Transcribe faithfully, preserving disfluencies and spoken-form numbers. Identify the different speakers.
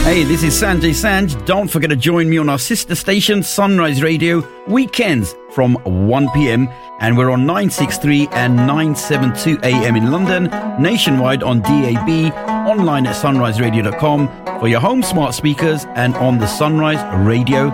Speaker 1: Hey, this is Sanjay Sanj. Don't forget to join me on our sister station, Sunrise Radio, weekends from one p.m. And we're on nine sixty-three and nine seventy-two A M in London, nationwide on D A B, online at sunrise radio dot com, for your home smart speakers and on the Sunrise Radio